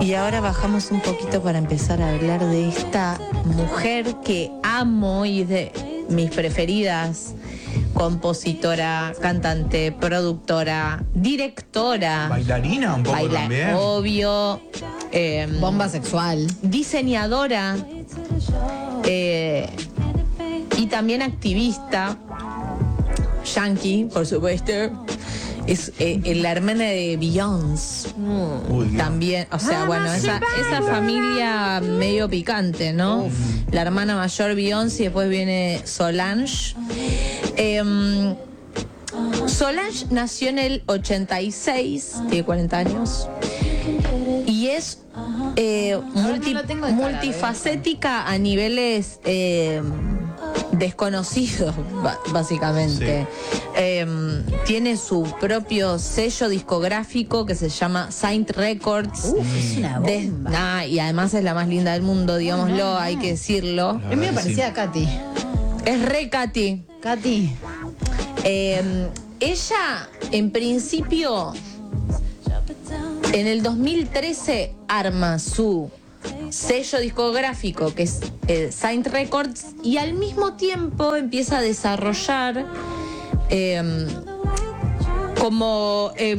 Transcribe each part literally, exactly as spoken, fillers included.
Y ahora bajamos un poquito para empezar a hablar de esta mujer que amo y es de mis preferidas. Compositora, cantante, productora, directora. Bailarina un poco baila, también. Obvio. Eh, Bomba sexual. Diseñadora. Eh, y también activista. Yankee, por supuesto. Es eh, la hermana de Beyoncé. Uy, También, o sea, bueno, esa, esa familia medio picante, ¿no? Uf. La hermana mayor Beyoncé y después viene Solange. Eh, Solange nació en el ochenta y seis, tiene cuarenta años. Y es eh, multi, no tengo de multifacética a niveles eh, desconocidos, básicamente. Sí. Eh, tiene su propio sello discográfico que se llama Saint Records. Uf, es una bomba. De, nah, y además es la más linda del mundo, digámoslo, ah, hay que decirlo. Es medio parecida a Katy. Es re Katy. Katy. Eh, ella, en principio, en el dos mil trece arma su sello discográfico, que es eh, Saint Records, y al mismo tiempo empieza a desarrollar eh, como eh,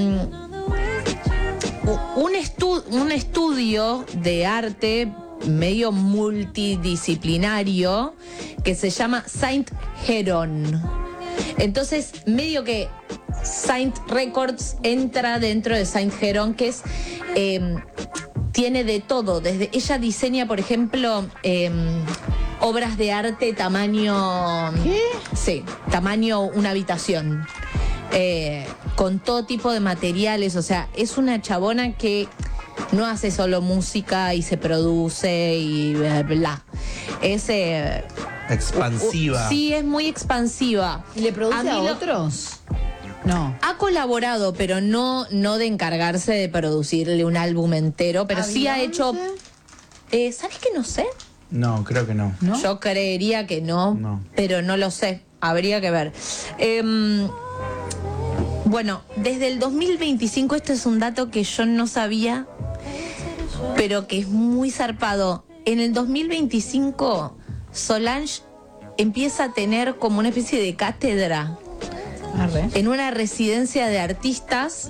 un, estu- un estudio de arte medio multidisciplinario que se llama Saint Heron. Entonces, medio que Saint Records entra dentro de Saint Heron, que es eh, tiene de todo. Desde ella diseña, por ejemplo, eh, obras de arte tamaño. ¿Qué? Sí, tamaño una habitación. Eh, con todo tipo de materiales. O sea, es una chabona que no hace solo música y se produce y bla, bla. Es eh, expansiva. Uh, sí, es muy expansiva. ¿Y le produce a, a lo, otros? No. Ha colaborado, pero no, no de encargarse de producirle un álbum entero, pero sí ha hecho. Eh, ¿Sabes qué? No sé. No, creo que no. ¿No? Yo creería que no, no, pero no lo sé. Habría que ver. Eh, bueno, desde el dos mil veinticinco, esto es un dato que yo no sabía, pero que es muy zarpado. En el dos mil veinticinco, Solange empieza a tener como una especie de cátedra Arre. en una residencia de artistas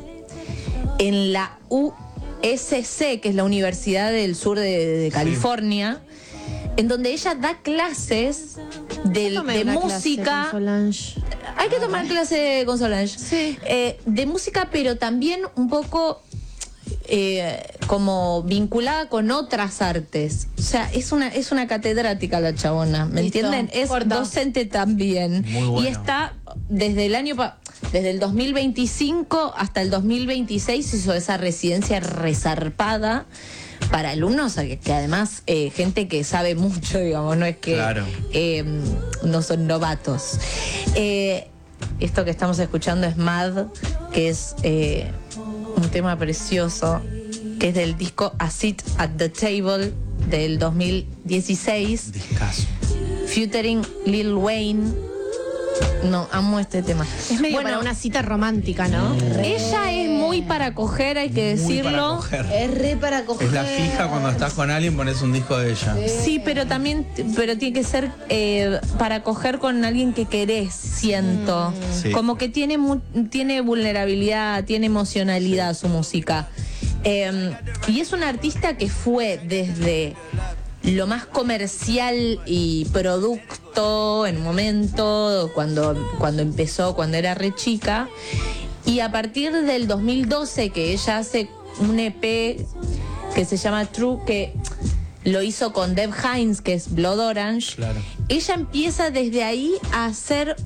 en la U S C, que es la Universidad del Sur de, de California, sí. en donde ella da clases de, de música. Hay que tomar clase con Solange. Sí. Eh, de música, pero también un poco eh, como vinculada con otras artes. O sea, es una, es una catedrática la chabona, ¿me Listo. entienden? Es Corta. docente también. Muy bueno. Y está desde el año pa- desde el dos mil veinticinco hasta el dos mil veintiséis hizo esa residencia resarpada para alumnos, que, que además eh, gente que sabe mucho, digamos, no es que claro. eh, no son novatos. Eh, esto que estamos escuchando es Mad, que es eh, un tema precioso, que es del disco A Seat at the Table del dos mil dieciséis. Discazo. Featuring Lil Wayne. No, amo este tema. Es medio bueno, para una cita romántica, ¿no? Re. Ella es muy para coger, hay que muy decirlo. Para coger. Es re para coger. Es la fija cuando estás con alguien, pones un disco de ella. Sí, sí pero también, pero tiene que ser eh, para coger con alguien que querés, siento. Mm. Sí. Como que tiene, tiene vulnerabilidad, tiene emocionalidad sí. su música. Eh, y es una artista que fue desde lo más comercial y producto en un momento, cuando, cuando empezó, cuando era re chica, y a partir del dos mil doce que ella hace un E P que se llama True, que lo hizo con Deb Hines, que es Blood Orange, claro. ella empieza desde ahí a hacer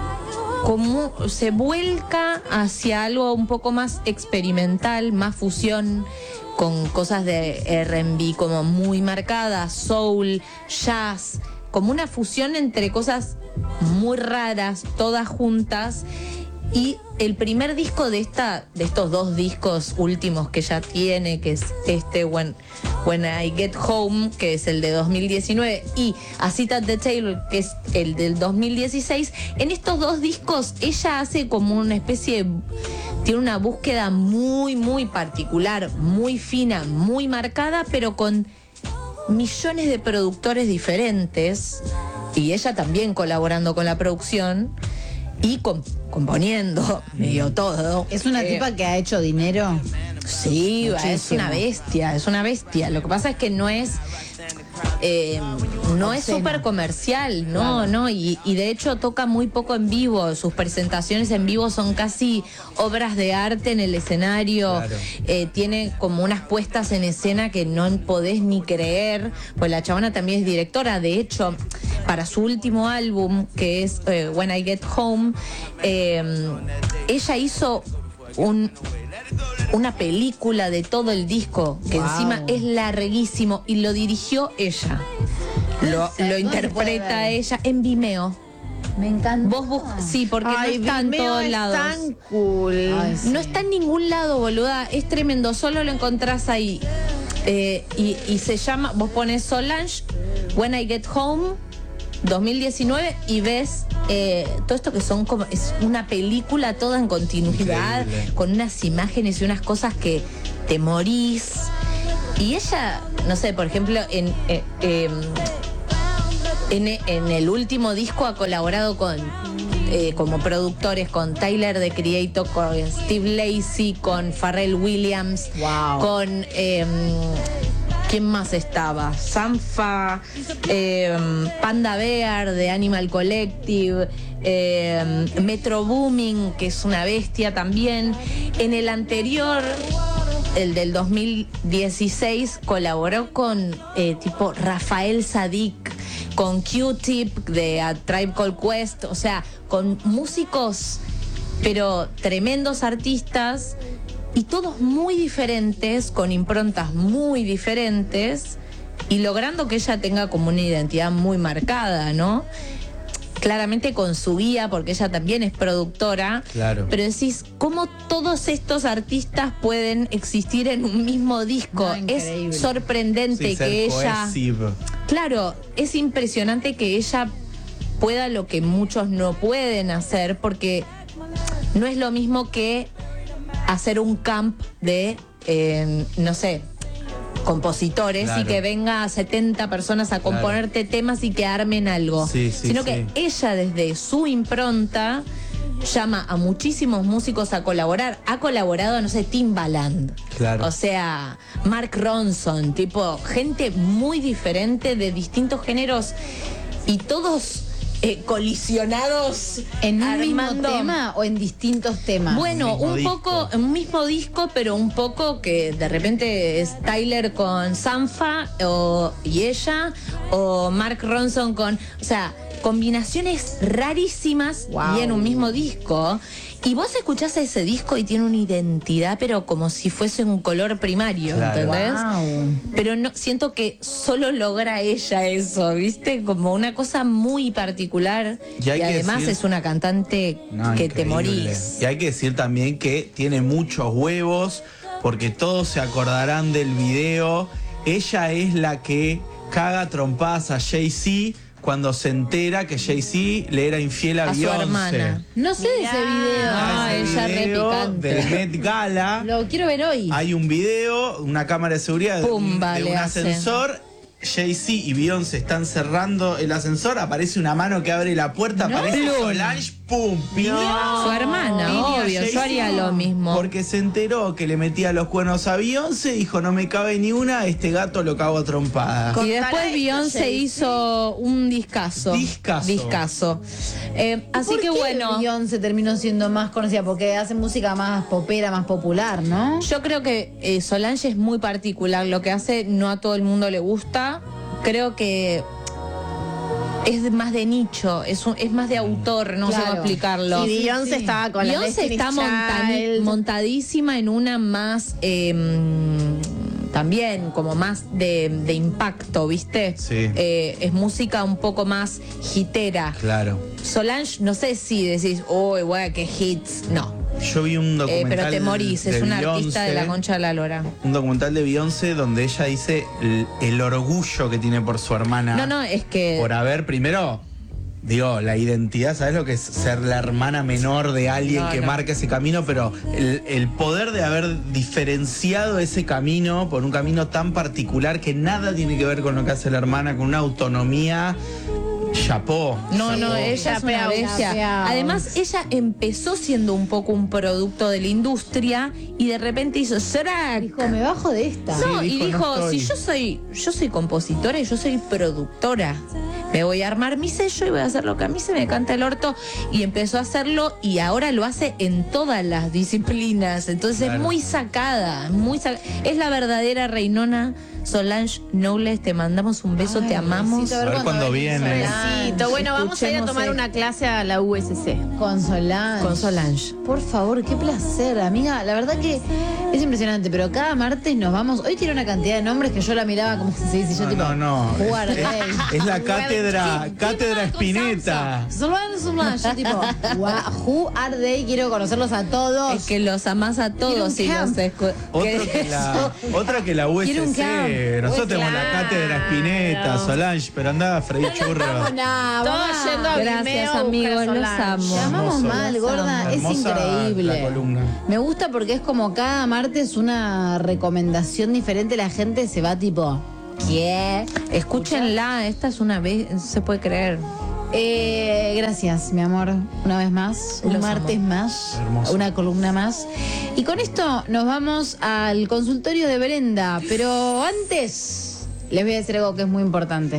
como, se vuelca hacia algo un poco más experimental, más fusión, con cosas de R and B como muy marcadas, soul, jazz, como una fusión entre cosas muy raras, todas juntas. Y el primer disco de esta, de estos dos discos últimos que ella tiene, que es este When, When I Get Home, que es el de dos mil diecinueve, y A Seat at the Table, que es el del dos mil dieciséis, en estos dos discos ella hace como una especie de tiene una búsqueda muy, muy particular, muy fina, muy marcada, pero con millones de productores diferentes, y ella también colaborando con la producción y con, componiendo medio todo. Es una Eh, tipa que ha hecho dinero. Sí, Muchísimo. es una bestia, es una bestia. Lo que pasa es que no es eh, no es Obsceno. súper comercial, no, Claro. no, y, y de hecho toca muy poco en vivo. Sus presentaciones en vivo son casi obras de arte en el escenario. Claro. Eh, tiene como unas puestas en escena que no podés ni creer, pues la chabona también es directora. De hecho, para su último álbum, que es eh, When I Get Home, eh, ella hizo un una película de todo el disco, que Wow. encima es larguísimo, y lo dirigió ella. Lo, ¿Dónde se lo puede interpreta ver? ella en Vimeo. Me encanta. Vos buscas, sí, porque Ay, no está en Vimeo todos es lados. tan cool. Ay, sí. No está en ningún lado, boluda. Es tremendo, solo lo encontrás ahí. Eh, y, y se llama, vos pones Solange, When I Get Home, dos mil diecinueve, y ves eh, todo esto que son como, es una película toda en continuidad, Increíble. con unas imágenes y unas cosas que te morís. Y ella, no sé, por ejemplo, en, eh, eh, en, en el último disco ha colaborado con eh, como productores con Tyler, the Creator, con Steve Lacy, con Pharrell Williams, Wow. con eh, ¿quién más estaba? Sanfa, eh, Panda Bear de Animal Collective, eh, Metro Booming, que es una bestia también. En el anterior, el del dos mil dieciséis, colaboró con eh, tipo Rafael Sadik, con Q-Tip de A Tribe Called Quest, o sea, con músicos, pero tremendos artistas, y todos muy diferentes, con improntas muy diferentes, y logrando que ella tenga como una identidad muy marcada, ¿no? Claramente con su guía, porque ella también es productora. Claro. Pero decís, ¿cómo todos estos artistas pueden existir en un mismo disco? No, increíble. Es sorprendente Sí, ser que ella... cohesive. Claro, es impresionante que ella pueda lo que muchos no pueden hacer, porque no es lo mismo que hacer un camp de, eh, no sé, compositores, Claro. y que venga setenta personas a componerte temas y que armen algo. Sí, sí, Sino sí. que ella, desde su impronta, llama a muchísimos músicos a colaborar. Ha colaborado, no sé, Timbaland. Claro. O sea, Mark Ronson, tipo, gente muy diferente de distintos géneros, y todos eh, colisionados ¿En un mismo armando- tema o en distintos temas? Bueno, Mismo un disco. poco, un mismo disco, pero un poco que de repente es Tyler con Sanfa o, y ella, o Mark Ronson con, o sea, combinaciones rarísimas Wow. y en un mismo disco. Y vos escuchás ese disco y tiene una identidad, pero como si fuese un color primario, Claro. ¿entendés? Wow. Pero no, siento que solo logra ella eso, ¿viste? Como una cosa muy particular. Y Y, hay que además decir- es una cantante No, que te increíble. morís. Y hay que decir también que tiene muchos huevos, porque todos se acordarán del video. Ella es la que caga trompadas a Jay-Z cuando se entera que Jay-Z le era infiel a, A su Beyoncé. hermana. No sé de ese video. Ah, Ese ella re video picante. del Met Gala. Lo quiero ver hoy. Hay un video, una cámara de seguridad de un, Pumba, de le un hace. ascensor. Jay-Z y Beyoncé están cerrando el ascensor, aparece una mano que abre la puerta, No. aparece Plum. Solange, pum, piña. Su hermana, Piña a obvio, yo Jay-Z, haría lo mismo. Porque se enteró que le metía los cuernos a Beyoncé, dijo, no me cabe ni una, este gato lo cago a trompada. Y después Beyoncé hizo un discazo. Discazo. Discazo. Eh, así ¿Por que qué bueno, Beyoncé terminó siendo más conocida? Porque hace música más popera, más popular, ¿no? yo creo que eh, Solange es muy particular. Lo que hace no a todo el mundo le gusta. Creo que es más de nicho, es, un- es más de autor, no sé Claro. cómo explicarlo. Y Beyoncé Sí. estaba con la Beyoncé Destiny's está montani- Child. montadísima en una más eh, también como más de, de impacto, ¿viste? Sí. Eh, es música un poco más hitera. Claro. Solange, no sé si decís, uy, güey, qué hits. No. Yo vi un Eh, documental pero te morís, de es una artista de la Beyoncé, concha de la lora. un documental de Beyoncé donde ella dice el, el orgullo que tiene por su hermana. No, no, es que. Por haber, primero, digo, la identidad, ¿sabes lo que es ser la hermana menor de alguien No, que no. marca ese camino? Pero el, el poder de haber diferenciado ese camino por un camino tan particular que nada tiene que ver con lo que hace la hermana, con una autonomía. Chapó. No, no, Sí. ella es una Chapeau, bestia. chapeau. Además, ella empezó siendo un poco un producto de la industria y de repente hizo Shrek. Dijo, me bajo de esta. No, Sí, y dijo, dijo, no estoy. si yo soy, yo soy compositora y yo soy productora, me voy a armar mi sello y voy a hacer lo que a mí se me canta el orto. Y empezó a hacerlo y ahora lo hace en todas las disciplinas. Entonces Claro. es muy sacada, muy sac- es la verdadera reinona. Solange Knowles, te mandamos un beso, Ay, te amamos. besito, A ver cuándo venís, viene. Solange. Besito. Bueno, vamos a ir a Escuchemos tomar el- una clase a la U S C. Con Solange. Con Solange. Por favor, qué placer, amiga. La verdad que es impresionante, pero cada martes nos vamos. Hoy tiene una cantidad de nombres que yo la miraba como si si yo No, tipo. no, no. Jugar Es, es la cátedra, cátedra Spinetta. Solange, Solange. Yo tipo, "Wow, who are they? Quiero conocerlos a todos. Es que los amás a todos y Quiero un los escu- Otro ¿Qué que, es la, eso? otra que la Quiero un U S C. camp. Nosotros tenemos la Claro. cátedra Spinetta, Solange, pero andaba Freddy Churro. Vamos, nah, Todos vamos. yendo a Gracias, Vimeo a amigos, buscar a los Solange. amo. Te amamos Hermoso. mal, gorda. Es Hermosa increíble. la columna. Me gusta porque es como cada martes una recomendación diferente. La gente se va tipo, ¿qué? Escúchenla, esta es una vez, no se puede creer. Eh, gracias, mi amor, una vez más, un Los martes amo. más, Hermoso. una columna más. Y con esto nos vamos al consultorio de Brenda, pero antes les voy a decir algo que es muy importante.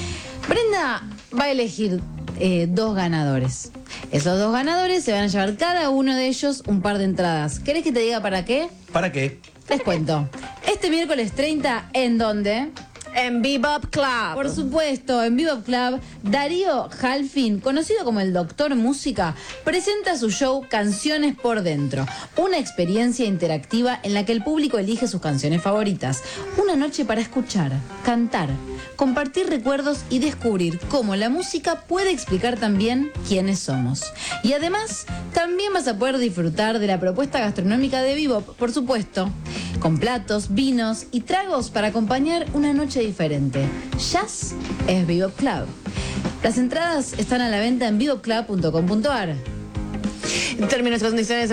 Brenda va a elegir eh, dos ganadores. Esos dos ganadores se van a llevar cada uno de ellos un par de entradas. ¿Querés que te diga para qué? ¿Para qué? Les cuento. Este miércoles treinta, ¿en dónde? En Bebop Club. Por supuesto, en Bebop Club, Darío Halfin, conocido como el Doctor Música, presenta su show Canciones por Dentro, una experiencia interactiva en la que el público elige sus canciones favoritas. Una noche para escuchar, cantar, compartir recuerdos y descubrir cómo la música puede explicar también quiénes somos. Y además, también vas a poder disfrutar de la propuesta gastronómica de Bebop, por supuesto, con platos, vinos y tragos para acompañar una noche diferente. Jazz es Bebop Club. Las entradas están a la venta en bebop club punto com punto a r. Términos y condiciones.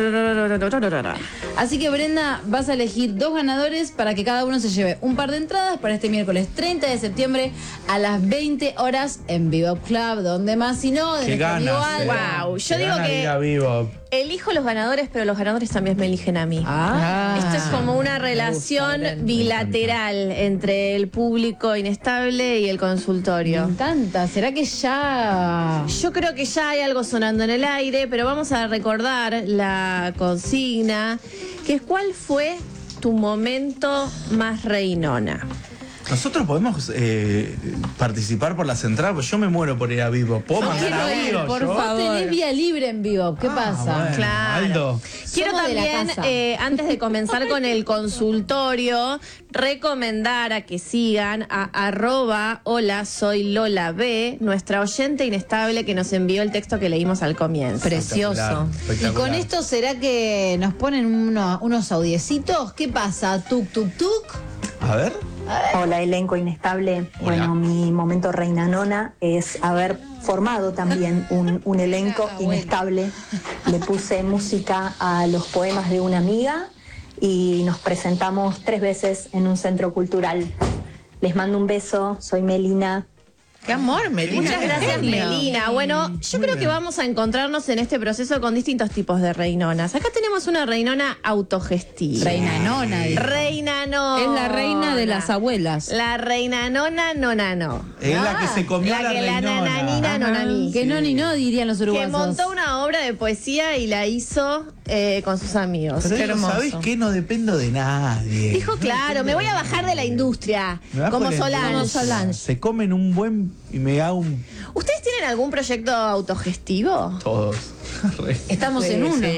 Así que Brenda, vas a elegir dos ganadores para que cada uno se lleve un par de entradas para este miércoles treinta de septiembre a las veinte horas en Bebop Club, donde más si no, de Qué nuestro amigo ganas. Aldo. eh. Wow, yo Qué digo ganas de que- ir a Bebop. Elijo los ganadores, pero los ganadores también me eligen a mí. Ah, Esto es como una me relación gusta, Brenda. bilateral entre el público inestable y el Me consultorio. encanta. ¿Será que ya...? Yo creo que ya hay algo sonando en el aire, pero vamos a recordar la consigna, que es ¿cuál fue tu momento más reinona? Nosotros podemos eh, participar por las entradas, pues yo me muero por ir a Bebop. ¿Puedo Yo mandar quiero ir, audio por yo? Vos favor. tenés vía libre en Bebop. ¿Qué Ah, pasa? bueno. Claro. Aldo. Quiero Somos de la también, casa. eh, antes de comenzar con el consultorio, recomendar a que sigan a arroba hola soy Lola B, nuestra oyente inestable que nos envió el texto que leímos al comienzo. Precioso. Espectacular, Y espectacular. con esto, ¿será que nos ponen uno- unos audiecitos? ¿Qué pasa? ¿Tuk, tuk, tuk? A ver. Hola, elenco inestable. Hola. Bueno, mi momento reina nona es haber formado también un, un elenco inestable. Le puse música a los poemas de una amiga y nos presentamos tres veces en un centro cultural. Les mando un beso, soy Melina. Qué amor, Melina. Muchas gracias, Genio. Melina. Bueno, yo creo que vamos a encontrarnos en este proceso con distintos tipos de reinonas. Acá tenemos una reinona autogestiva. Reina nona. dice. Reina nona. Es la reina de las abuelas. La reina nona, nona, no. Es la que se comió La la, que la reinona. nananina, Ajá. nonani. Que no ni no, dirían los Que uruguayos. montó una obra de poesía y la hizo eh, con sus amigos. Pero Qué digo, hermoso. ¿sabés qué? No dependo de nadie. Dijo, claro, me voy a bajar de la industria. Me bajo Como de la Solange. industria. Como Solange. Se comen un buen y me hago un... ¿Ustedes tienen algún proyecto autogestivo? Todos. Re. Estamos en Sí, uno. sí.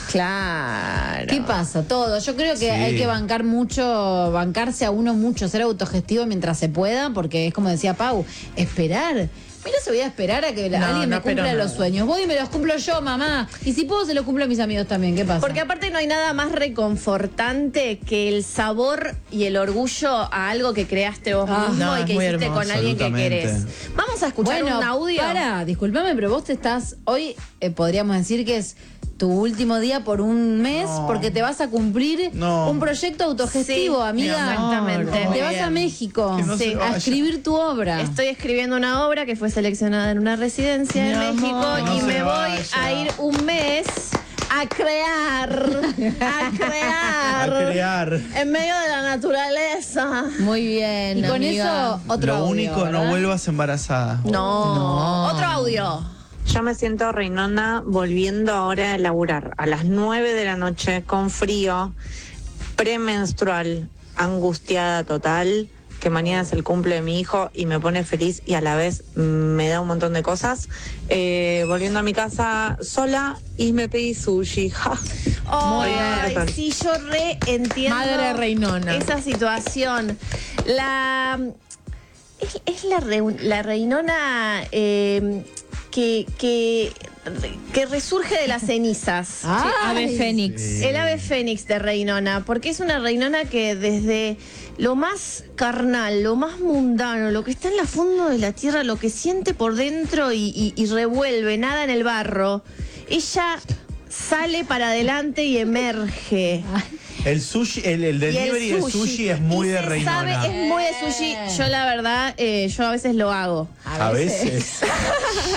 Claro. ¿Qué pasa? Todo. Yo creo que Sí. hay que bancar mucho, bancarse a uno mucho, ser autogestivo mientras se pueda, porque es como decía Pau, esperar. Mira, se voy a esperar a que la- No, alguien no me cumpla espero los nada. sueños. Voy y me los cumplo yo, mamá. Y si puedo, se los cumplo a mis amigos también. ¿Qué pasa? Porque aparte no hay nada más reconfortante que el sabor y el orgullo a algo que creaste vos Ah, mismo no, y que es muy hiciste hermoso. con alguien que Absolutamente. querés. Vamos a escuchar bueno, un audio. para, discúlpame, pero vos te estás, hoy eh, podríamos decir que es tu último día por un mes No. porque te vas a cumplir No. un proyecto autogestivo, Sí, amiga. exactamente. Te Muy vas bien. a México Que no se a vaya. escribir tu obra. Estoy escribiendo una obra que fue seleccionada en una residencia Mi en amor, México que no y se me voy vaya. a ir un mes a crear, a crear, A crear. en medio de la naturaleza. Muy bien. Y con amiga. eso, otro Lo audio, único, ¿verdad? no vuelvas embarazada. No. No. Otro audio. Yo me siento reinona volviendo ahora a laburar a las nueve de la noche con frío, premenstrual, angustiada total, que mañana es el cumple de mi hijo y me pone feliz y a la vez me da un montón de cosas. Eh, volviendo a mi casa sola y me pedí sushi. Ja. Ay, bien. sí, yo re entiendo Madre reinona. esa situación. La es, es la, reu- la reinona eh, que, que, que resurge de las cenizas. Ay. Ave Fénix. Sí. El ave fénix de Reinona, porque es una Reinona que desde lo más carnal, lo más mundano, lo que está en la fondo de la tierra, lo que siente por dentro y, y- y revuelve, nada en el barro, ella sale para adelante y emerge. El sushi, el, el Y el delivery de sushi es muy Y de se reinona. sabe, es muy de sushi. Yo la verdad, eh, yo a veces lo hago. A veces.